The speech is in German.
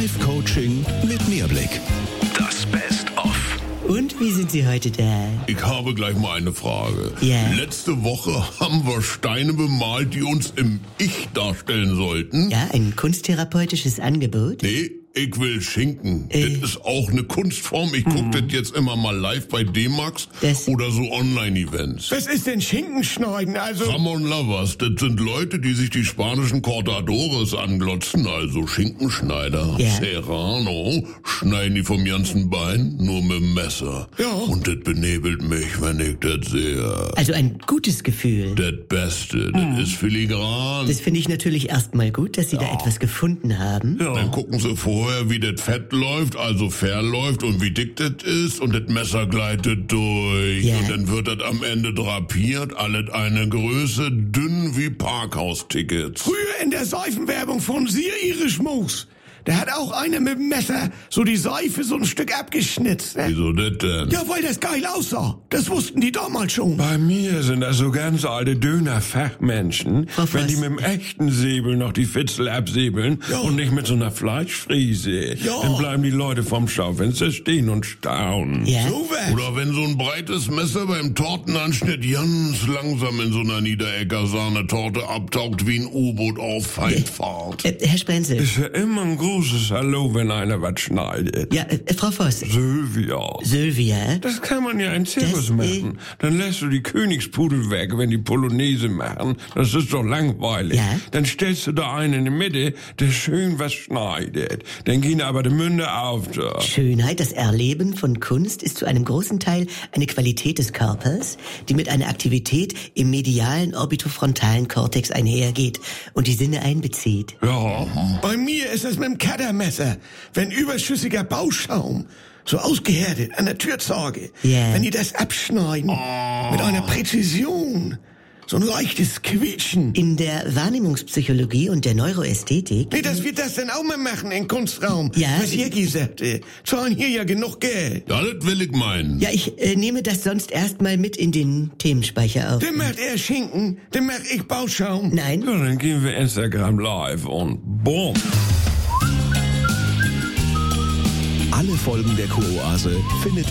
Live-Coaching mit Mehrblick. Das Best-of. Und wie sind Sie heute da? Ich habe gleich mal eine Frage. Ja. Letzte Woche haben wir Steine bemalt, die uns im Ich darstellen sollten. Ja, ein kunsttherapeutisches Angebot? Nee, ich will Schinken. Das ist auch eine Kunstform. Ich guck das jetzt immer mal live bei D-Max oder so Online-Events. Was ist denn Schinkenschneiden? Also Ramon Lovers, das sind Leute, die sich die spanischen Cortadores anglotzen, also Schinkenschneider. Ja. Serrano schneiden die vom ganzen Bein, nur mit dem Messer. Ja. Und das benebelt mich, wenn ich das sehe. Also ein gutes Gefühl. Das Beste, das ist filigran. Das finde ich natürlich erstmal gut, dass Sie da etwas gefunden haben. Dann gucken sie vorher, wie das Fett läuft, also verläuft und wie dick das ist und das Messer gleitet durch. Ja. Und dann wird das am Ende drapiert, alles eine Größe, dünn wie Parkhaustickets. früher in der Seifenwerbung von Sir Irish Moos. Da hat auch einer mit dem Messer so die Seife so ein Stück abgeschnitzt. Ne? Wieso das denn? Ja, weil das geil aussah. Das wussten die damals schon. Bei mir sind das so ganz alte Döner-Fachmenschen, Auf wenn was? die mit dem echten Säbel noch die Fitzel absäbeln Ja. und nicht mit so einer Fleischfriese. Ja. Dann bleiben die Leute vom Schaufenster stehen und staunen. Ja. So was. Oder wenn so ein breites Messer beim Tortenanschnitt ganz langsam in so einer Niederecker-Sahnetorte abtaucht wie ein U-Boot auf Feindfahrt. Herr Sprenzel. Ist ja immer ein großes Hallo, wenn einer was schneidet. Ja, Frau Voss. Sylvia. Sylvia? Das kann man ja in Zirkus Das, machen. Dann lässt du die Königspudel weg, wenn die Polonaise machen. Das ist doch langweilig. Ja. Dann stellst du da einen in die Mitte, der schön was schneidet. Dann gehen aber die Münde auf. Da. Schönheit, das Erleben von Kunst ist zu einem großen Teil eine Qualität des Körpers, die mit einer Aktivität im medialen orbitofrontalen Kortex einhergeht und die Sinne einbezieht. Ja. Bei mir ist es mit dem Cuttermesser. Wenn überschüssiger Bauschaum, so ausgehärtet an der Türzorge, Ja. wenn die das abschneiden, mit einer Präzision, so ein leichtes Quietschen. In der Wahrnehmungspsychologie und der Neuroästhetik. Nee, dass wir das dann auch mal machen im Kunstraum. Ja. Was Jackie sagte. Zahlen hier ja genug Geld. Ja, das will ich meinen. Ja, ich nehme das sonst erstmal mit in den Themenspeicher auf. Dann macht er Schinken, dann mach ich Bauschaum. Nein? Ja, dann gehen wir Instagram live und bumm. Alle Folgen der Kuroase findet